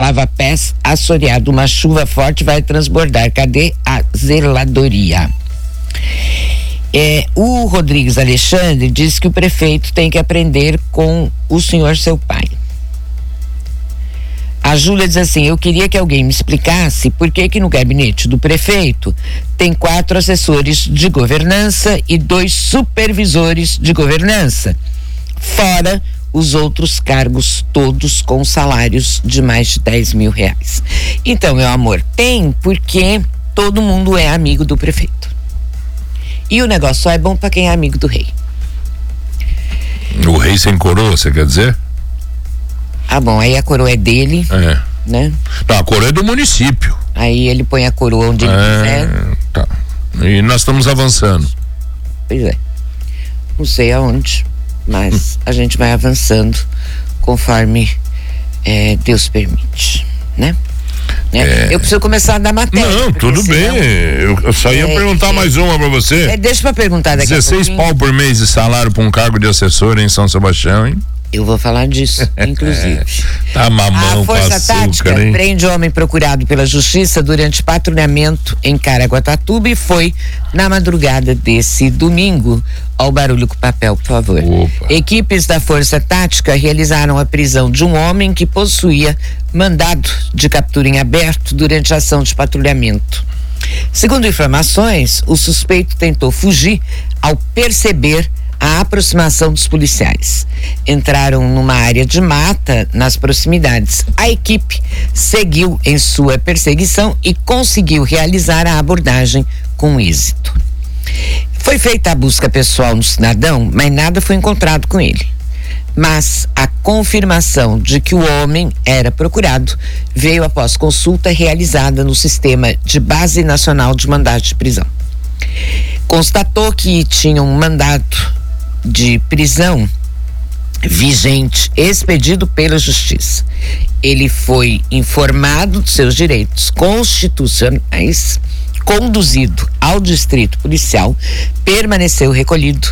lava-pés assoreado. Uma chuva forte vai transbordar. Cadê a zeladoria? O Rodrigues Alexandre diz que o prefeito tem que aprender com o senhor seu pai. A Júlia diz assim: eu queria que alguém me explicasse por que no gabinete do prefeito tem 4 assessores de governança e 2 supervisores de governança, fora os outros cargos todos com salários de mais de 10 mil reais. Então, meu amor, tem porque todo mundo é amigo do prefeito. E o negócio só é bom para quem é amigo do rei. O rei sem coroa, você quer dizer? Ah, bom, aí a coroa é dele, né? Não, a coroa é do município. Aí ele põe a coroa onde ele quiser. Tá. E nós estamos avançando. Pois é. Não sei aonde, mas a gente vai avançando conforme Deus permite, né? Eu preciso começar a dar matéria. Não, tudo bem. Eu só ia perguntar mais uma pra você. Deixa pra perguntar daqui 16 pau por mês de salário pra um cargo de assessor em São Sebastião, hein? Eu vou falar disso, inclusive. Tá mamão. A Força Tática prende homem procurado pela Justiça durante patrulhamento em Caraguatatuba e foi na madrugada desse domingo. Ó o barulho com papel, por favor. Opa. Equipes da Força Tática realizaram a prisão de um homem que possuía mandado de captura em aberto durante a ação de patrulhamento. Segundo informações, o suspeito tentou fugir ao perceber a aproximação dos policiais. Entraram numa área de mata nas proximidades. A equipe seguiu em sua perseguição e conseguiu realizar a abordagem com êxito. Foi feita a busca pessoal no cidadão, mas nada foi encontrado com ele. Mas a confirmação de que o homem era procurado veio após consulta realizada no Sistema de Base Nacional de Mandado de Prisão. Constatou que tinha um mandado de prisão vigente expedido pela Justiça. Ele foi informado dos seus direitos constitucionais, conduzido ao distrito policial, permaneceu recolhido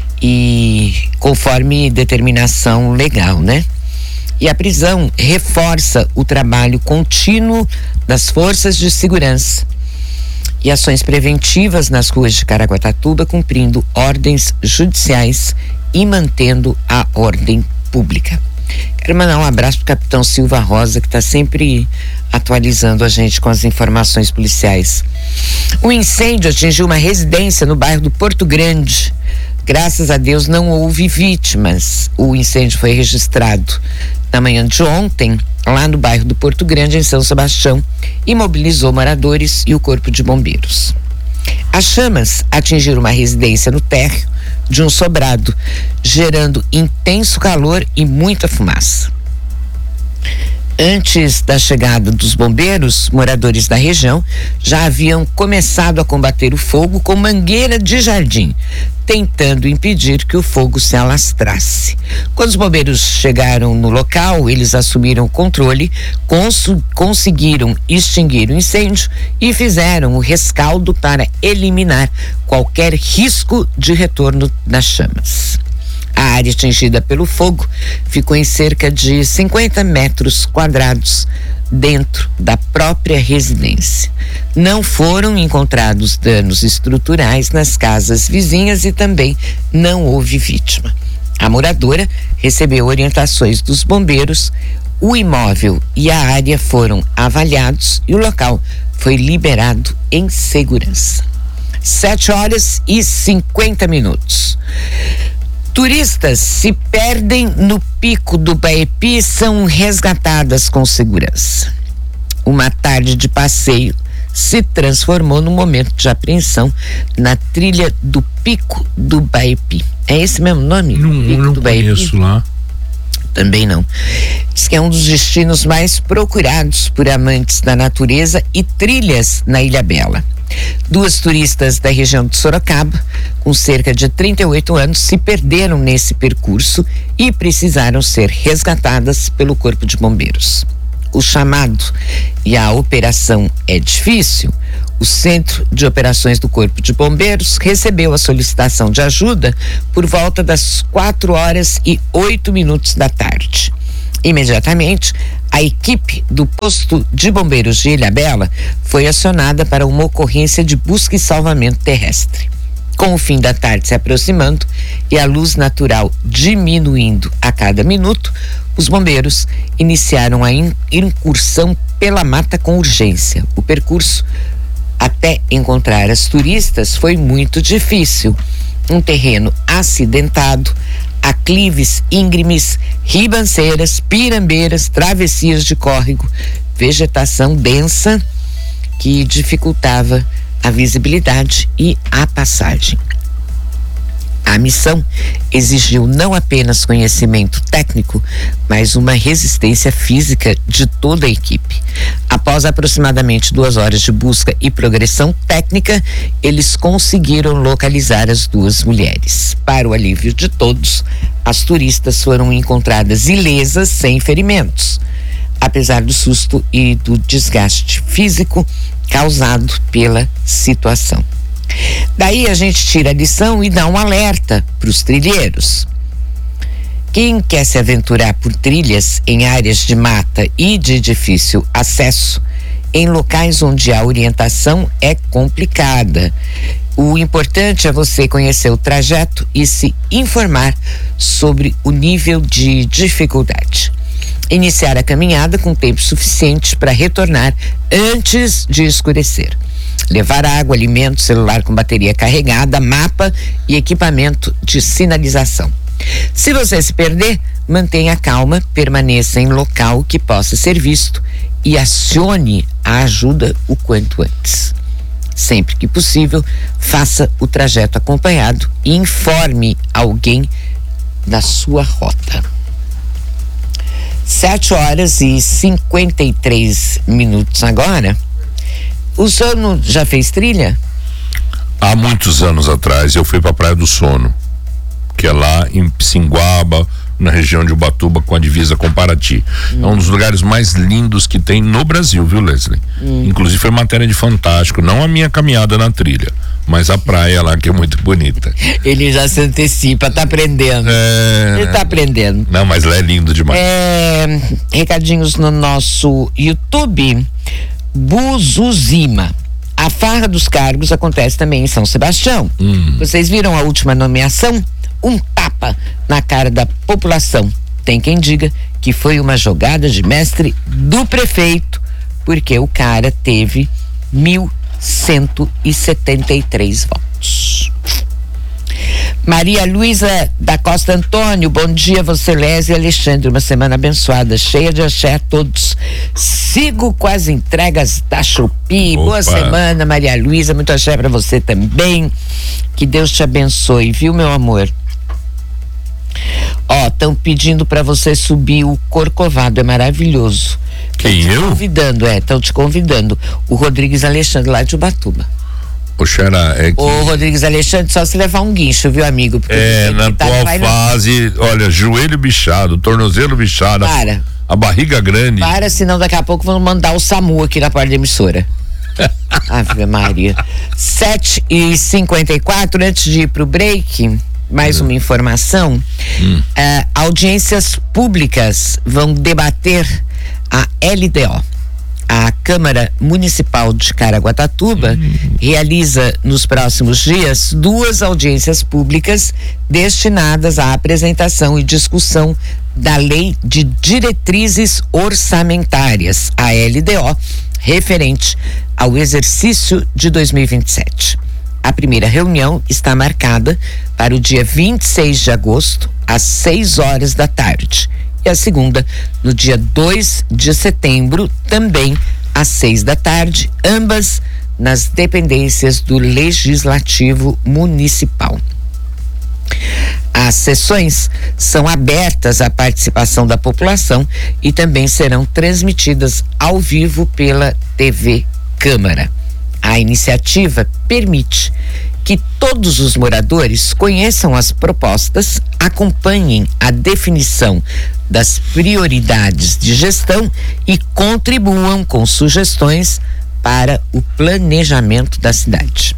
e conforme determinação legal, né? E a prisão reforça o trabalho contínuo das forças de segurança e ações preventivas nas ruas de Caraguatatuba, cumprindo ordens judiciais e mantendo a ordem pública. Quero mandar um abraço pro capitão Silva Rosa, que está sempre atualizando a gente com as informações policiais. Um incêndio atingiu uma residência no bairro do Porto Grande. Graças a Deus não houve vítimas. O incêndio foi registrado na manhã de ontem, lá no bairro do Porto Grande, em São Sebastião, e mobilizou moradores e o corpo de bombeiros. As chamas atingiram uma residência no térreo de um sobrado, gerando intenso calor e muita fumaça. Antes da chegada dos bombeiros, moradores da região já haviam começado a combater o fogo com mangueira de jardim, tentando impedir que o fogo se alastrasse. Quando os bombeiros chegaram no local, eles assumiram o controle, conseguiram extinguir o incêndio e fizeram o rescaldo para eliminar qualquer risco de retorno das chamas. A área atingida pelo fogo ficou em cerca de 50 metros quadrados dentro da própria residência. Não foram encontrados danos estruturais nas casas vizinhas e também não houve vítima. A moradora recebeu orientações dos bombeiros, o imóvel e a área foram avaliados e o local foi liberado em segurança. 7h50. Turistas se perdem no pico do Baepi e são resgatadas com segurança. Uma tarde de passeio se transformou num momento de apreensão na trilha do Pico do Baepi. É esse mesmo nome? Não conheço lá. Também não. Diz que é um dos destinos mais procurados por amantes da natureza e trilhas na Ilha Bela. 2 turistas da região de Sorocaba, com cerca de 38 anos, se perderam nesse percurso e precisaram ser resgatadas pelo Corpo de Bombeiros. O chamado e a operação é difícil. O Centro de Operações do Corpo de Bombeiros recebeu a solicitação de ajuda por volta das 4h08 da tarde. Imediatamente, a equipe do posto de bombeiros de Ilhabela foi acionada para uma ocorrência de busca e salvamento terrestre. Com o fim da tarde se aproximando e a luz natural diminuindo a cada minuto, os bombeiros iniciaram a incursão pela mata com urgência. O percurso até encontrar as turistas foi muito difícil. Um terreno acidentado, aclives íngremes, ribanceiras, pirambeiras, travessias de córrego, vegetação densa que dificultava a visibilidade e a passagem. A missão exigiu não apenas conhecimento técnico, mas uma resistência física de toda a equipe. Após aproximadamente 2 horas de busca e progressão técnica, eles conseguiram localizar as 2 mulheres. Para o alívio de todos, as turistas foram encontradas ilesas, sem ferimentos, apesar do susto e do desgaste físico causado pela situação. Daí a gente tira a lição e dá um alerta para os trilheiros. Quem quer se aventurar por trilhas em áreas de mata e de difícil acesso, em locais onde a orientação é complicada, o importante é você conhecer o trajeto e se informar sobre o nível de dificuldade. Iniciar a caminhada com tempo suficiente para retornar antes de escurecer. Levar água, alimento, celular com bateria carregada, mapa e equipamento de sinalização. Se você se perder, mantenha calma, permaneça em local que possa ser visto e acione a ajuda o quanto antes. Sempre que possível, faça o trajeto acompanhado e informe alguém da sua rota. 7h53 agora. O senhor já fez trilha? Há muitos anos atrás eu fui para a Praia do Sono, que é lá em Pissinguaba, na região de Ubatuba, com a divisa com Paraty. É um dos lugares mais lindos que tem no Brasil, viu, Leslie? Inclusive foi matéria de Fantástico, não a minha caminhada na trilha, mas a praia lá, que é muito bonita. Ele já se antecipa, tá aprendendo. Ele tá aprendendo. Não, mas lá é lindo demais. Recadinhos no nosso YouTube. Buzuzima. A farra dos cargos acontece também em São Sebastião. Vocês viram a última nomeação? Um tapa na cara da população. Tem quem diga que foi uma jogada de mestre do prefeito, porque o cara teve 1.173 votos. Maria Luísa da Costa Antônio, bom dia, você, Lésia e Alexandre, uma semana abençoada, cheia de axé a todos. Sigo com as entregas da Shopee. Boa semana, Maria Luísa, muito axé pra você também, que Deus te abençoe, viu, meu amor? Estão pedindo pra você subir o Corcovado, é maravilhoso. Quem, eu? Estão te convidando, o Rodrigues Alexandre lá de Ubatuba. Ô, Rodrigues Alexandre, só se levar um guincho, viu, amigo? Porque na atual fase, olha, joelho bichado, tornozelo bichado, a barriga grande. Senão daqui a pouco vão mandar o SAMU aqui na porta da emissora. Ave Maria. 7h54, antes de ir pro break, mais uma informação. Audiências públicas vão debater a LDO. A Câmara Municipal de Caraguatatuba realiza nos próximos dias 2 audiências públicas destinadas à apresentação e discussão da Lei de Diretrizes Orçamentárias, a LDO, referente ao exercício de 2027. A primeira reunião está marcada para o dia 26 de agosto, às 6 da tarde. E a segunda, no dia 2 de setembro, também às 6 da tarde, ambas nas dependências do Legislativo Municipal. As sessões são abertas à participação da população e também serão transmitidas ao vivo pela TV Câmara. A iniciativa permite que todos os moradores conheçam as propostas, acompanhem a definição das prioridades de gestão e contribuam com sugestões para o planejamento da cidade.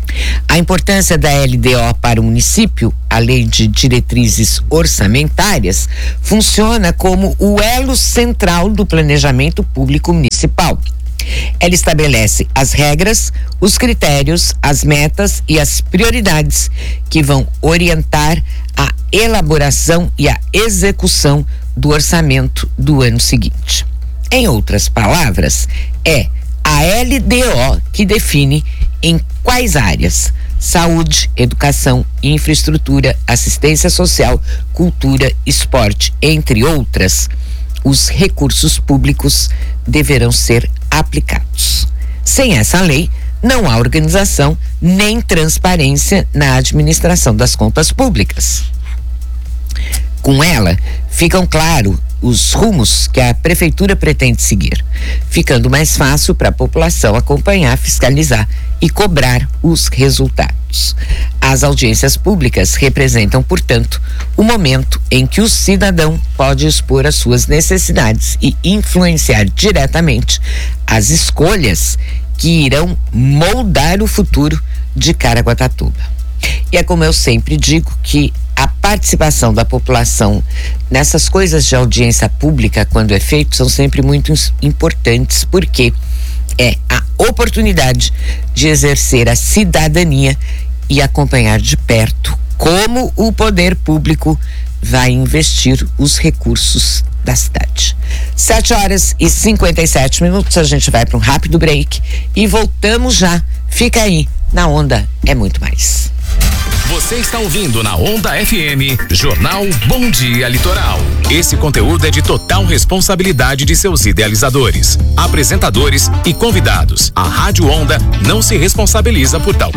A importância da LDO para o município, além de diretrizes orçamentárias, funciona como o elo central do planejamento público municipal. Ela estabelece as regras, os critérios, as metas e as prioridades que vão orientar a elaboração e a execução do orçamento do ano seguinte. Em outras palavras, é a LDO que define em quais áreas: saúde, educação, infraestrutura, assistência social, cultura, esporte, entre outras, os recursos públicos deverão ser aplicados. Sem essa lei, não há organização nem transparência na administração das contas públicas. Com ela, ficam claros os rumos que a prefeitura pretende seguir, ficando mais fácil para a população acompanhar, fiscalizar e cobrar os resultados. As audiências públicas representam, portanto, o momento em que o cidadão pode expor as suas necessidades e influenciar diretamente as escolhas que irão moldar o futuro de Caraguatatuba. E é como eu sempre digo, que a participação da população nessas coisas de audiência pública, quando é feito, são sempre muito importantes, porque é a oportunidade de exercer a cidadania e acompanhar de perto como o poder público vai investir os recursos da cidade. 7h57, a gente vai para um rápido break e voltamos já. Fica aí, na Onda é muito mais. Você está ouvindo na Onda FM, Jornal Bom Dia Litoral. Esse conteúdo é de total responsabilidade de seus idealizadores, apresentadores e convidados. A Rádio Onda não se responsabiliza por tal